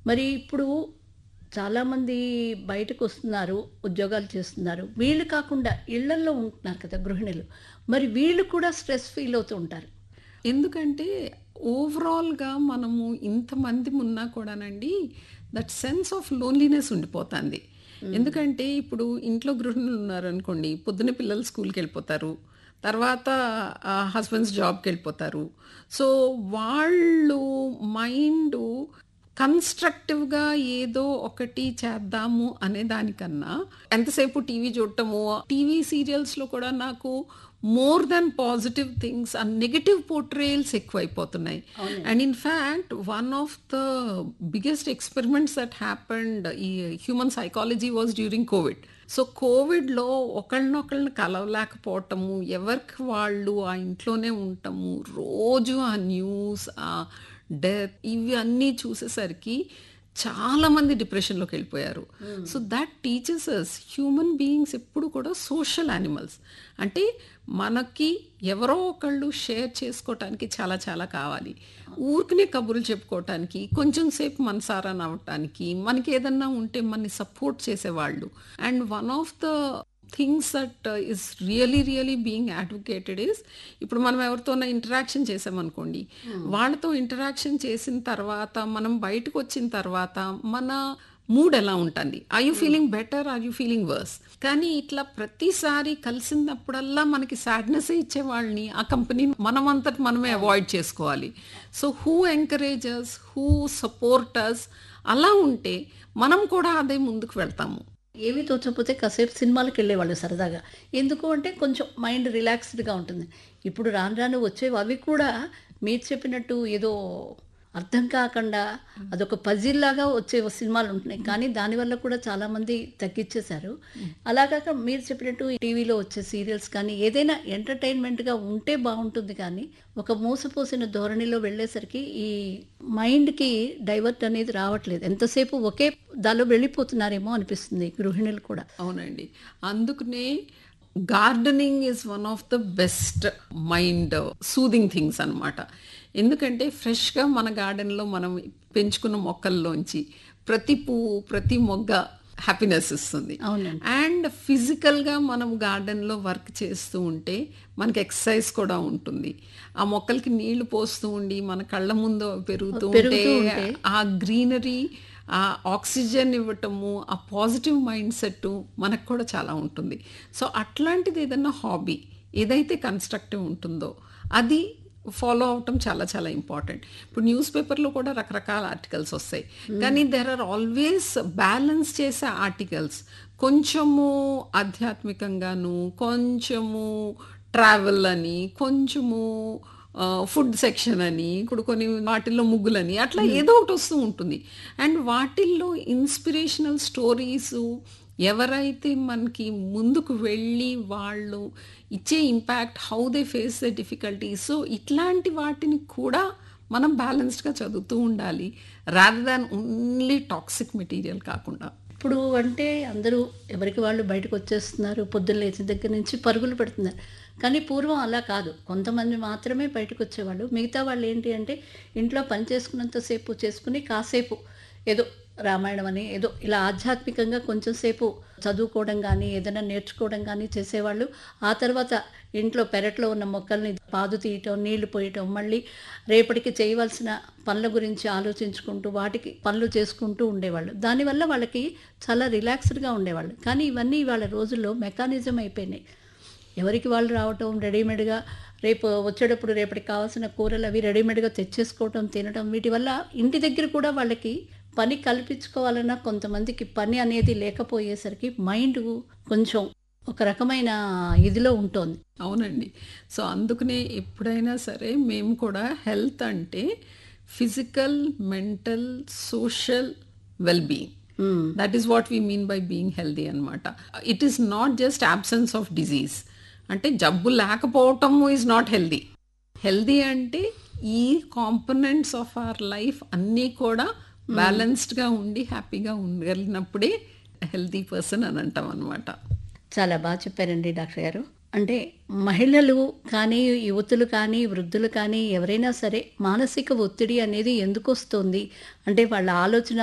మరి ఇప్పుడు చాలామంది బయటకొస్తున్నారు, ఉద్యోగాలు చేస్తున్నారు. వీళ్ళు కాకుండా ఇళ్లల్లో ఉంటున్నారు కదా గృహిణులు. మరి వీళ్ళు కూడా స్ట్రెస్ ఫీల్ అవుతూ ఉంటారు. ఎందుకంటే ఓవరాల్‌గా మనము ఇంతమంది ఉన్నా కూడానండి దట్ సెన్స్ ఆఫ్ లోన్లీనెస్ ఉండిపోతుంది. ఎందుకంటే ఇప్పుడు ఇంట్లో గృహిణులు ఉన్నారనుకోండి, పొద్దున్న పిల్లలు స్కూల్‌కెళ్ళిపోతారు. తర్వాత హస్బెండ్స్ జాబ్‌కెళ్ళిపోతారు. సో, వాళ్ళు మైండు కన్‌స్ట్రక్టివ్‌గా ఏదో ఒకటి చేద్దాము అనే దానికన్నా ఎంతసేపు టీవీ చూడటము, టీవీ సీరియల్స్‌లో కూడా నాకు మోర్ దాన్ పాజిటివ్ థింగ్స్ ఆ నెగెటివ్ పోర్ట్రేయల్స్ ఎక్కువైపోతున్నాయి. And in fact one of the biggest experiments that happened ఈ human psychology was during Covid. So కోవిడ్లో ఒకళ్ళనొకళ్ళని కలవలేకపోవటము, ఎవరికి వాళ్ళు ఆ ఇంట్లోనే ఉండటము, రోజు ఆ న్యూస్, ఆ డెత్ ఇవి అన్నీ చూసేసరికి చాలామంది డిప్రెషన్లోకి వెళ్ళిపోయారు. So that teachers us human beings ఎప్పుడు కూడా సోషల్ యానిమల్స్. అంటే మనకి ఎవరో ఒకళ్ళు షేర్ చేసుకోవటానికి చాలా చాలా కావాలి. ఊరికనే కబుర్లు చెప్పుకోవటానికి, కొంచెం సేపు మనసారా నవ్వటానికి, మనకి ఏదన్నా ఉంటే మనని సపోర్ట్ చేసేవాళ్ళు. And one of the things that is really being advocated is, ఇప్పుడు మనం ఎవరితోనైనా ఇంటరాక్షన్ చేసామనుకోండి, వాళ్ళతో ఇంటరాక్షన్ చేసిన తర్వాత మనం బయటకు వచ్చిన తర్వాత మన మూడ్ ఎలా ఉంటుంది, are you feeling better, are you feeling verse. కానీ ఇట్లా ప్రతిసారి కలిసినప్పుడల్లా మనకి సాడ్నెస్ ఇచ్చే వాళ్ళని, ఆ కంపెనీని మనమంతటి మనమే అవాయిడ్ చేసుకోవాలి. So who encourages, who supporters, అలా ఉంటే మనం కూడా అదే ముందుకు వెళ్తాము. ఏమీ తోచకపోతే కాసేపు సినిమాలకెళ్ళేవాళ్ళు సరదాగా. ఎందుకు అంటే కొంచెం మైండ్ రిలాక్స్డ్‌గా ఉంటుంది. ఇప్పుడు రాను రాను వచ్చేవి అవి కూడా మీరు చెప్పినట్టు ఏదో అర్థం కాకుండా అదొక పజిల్‌లాగా వచ్చే సినిమాలు ఉంటున్నాయి. కానీ దానివల్ల కూడా చాలామంది తగ్గిచ్చేశారు. అలా కాక మీరు చెప్పినట్టు టీవీలో వచ్చే సీరియల్స్ కానీ ఏదైనా ఎంటర్‌టైన్‌మెంట్‌గా ఉంటే బావుంటుంది కానీ, ఒక మూసపోసిన ధోరణిలో వెళ్ళేసరికి ఈ మైండ్‌కి డైవర్ట్ అనేది రావట్లేదు. ఎంతసేపు ఒకే దానిలో వెళ్ళిపోతున్నారేమో అనిపిస్తుంది గృహిణులు కూడా. అవునండి. అందుకనే gardening is one of the best mind soothing things అనమాట. ఎందుకంటే ఫ్రెష్గా మన గార్డెన్లో మనం పెంచుకున్న మొక్కల్లోంచి ప్రతి పువ్వు, ప్రతి మొగ్గ హ్యాపీనెస్ ఇస్తుంది. అవునండి. అండ్ ఫిజికల్గా మనం గార్డెన్లో వర్క్ చేస్తూ ఉంటే మనకి ఎక్సర్సైజ్ కూడా ఉంటుంది. ఆ మొక్కలకి నీళ్లు పోస్తూ ఉండి మన కళ్ళ ముందు పెరుగుతూ పెరుగుతూ ఉంటే ఉంటే ఆ గ్రీనరీ, ఆ ఆక్సిజన్ ఇవ్వటము, ఆ పాజిటివ్ మైండ్ సెట్ మనకు కూడా చాలా ఉంటుంది. సో అట్లాంటిది ఏదన్నా హాబీ ఏదైతే కన్స్ట్రక్టివ్ ఉంటుందో అది ఫాలో అవటం చాలా చాలా ఇంపార్టెంట్. ఇప్పుడు న్యూస్ పేపర్లో కూడా రకరకాల ఆర్టికల్స్ వస్తాయి. కానీ దెర్ ఆర్ ఆల్వేస్ బ్యాలెన్స్ చేసే ఆర్టికల్స్. కొంచెము ఆధ్యాత్మికంగాను, కొంచెము ట్రావెల్ అని, కొంచెము ఫుడ్ సెక్షన్ అని, ఇప్పుడు కొన్ని వాటిల్లో ముగ్గులని, అట్లా ఏదో ఒకటి వస్తూ ఉంటుంది. అండ్ వాటిల్లో ఇన్స్పిరేషనల్ స్టోరీసు ఎవరైతే మనకి ముందుకు వెళ్ళి వాళ్ళు ఇచ్చే impact, how they face the difficulties, so ఇట్లాంటి వాటిని కూడా మనం బ్యాలెన్స్డ్గా చదువుతూ ఉండాలి, rather than only toxic material కాకుండా. ఇప్పుడు అంటే అందరూ ఎవరికి వాళ్ళు బయటకు వచ్చేస్తున్నారు. పొద్దున్న లేచిన దగ్గర నుంచి పరుగులు పెడుతున్నారు. కానీ పూర్వం అలా కాదు. కొంతమంది మాత్రమే బయటకు వచ్చేవాళ్ళు. మిగతా వాళ్ళు ఏంటి అంటే ఇంట్లో పని చేసుకున్నంత సేపు చేసుకుని కాసేపు ఏదో రామాయణం అని ఏదో ఇలా ఆధ్యాత్మికంగా కొంచెం సేపు చదువుకోవడం కానీ ఏదైనా నేర్చుకోవడం కానీ చేసేవాళ్ళు. ఆ తర్వాత ఇంట్లో పెరట్లో ఉన్న మొక్కల్ని పాదు తీయటం, నీళ్లు పోయటం, మళ్ళీ రేపటికి చేయవలసిన పనుల గురించి ఆలోచించుకుంటూ వాటికి పనులు చేసుకుంటూ ఉండేవాళ్ళు. దానివల్ల వాళ్ళకి చాలా రిలాక్స్డ్‌గా ఉండేవాళ్ళు. కానీ ఇవన్నీ ఇవాళ రోజుల్లో మెకానిజం అయిపోయినాయి. ఎవరికి వాళ్ళు రావటం, రెడీమేడ్‌గా రేపు వచ్చేటప్పుడు రేపటికి కావాల్సిన కూరలు అవి రెడీమేడ్‌గా తెచ్చేసుకోవటం, తినటం, వీటి వల్ల ఇంటి దగ్గర కూడా వాళ్ళకి పని కల్పించుకోవాలన్నా కొంతమందికి పని అనేది లేకపోయేసరికి మైండ్ కొంచెం ఒక రకమైన ఇదిలో ఉంటోంది. అవునండి. సో అందుకనే ఎప్పుడైనా సరే మేము కూడా హెల్త్ అంటే physical, mental, social well being. That is what we mean by being healthy అనమాట. It is not just absence of disease. అంటే జబ్బు లేకపోవటం ఈజ్ నాట్ హెల్దీ. హెల్దీ అంటే ఈ కాంపోనెంట్స్ ఆఫ్ అవర్ లైఫ్ అన్నీ కూడా బ్యాలెన్స్డ్గా ఉండి హ్యాపీగా ఉండగలిగినప్పుడే హెల్దీ పర్సన్ అని అంటాం అనమాట. చాలా బాగా చెప్పారండి డాక్టర్ గారు. అంటే మహిళలు కానీ, యువతులు కానీ, వృద్ధులు కానీ ఎవరైనా సరే మానసిక ఒత్తిడి అనేది ఎందుకొస్తుంది? అంటే వాళ్ళ ఆలోచన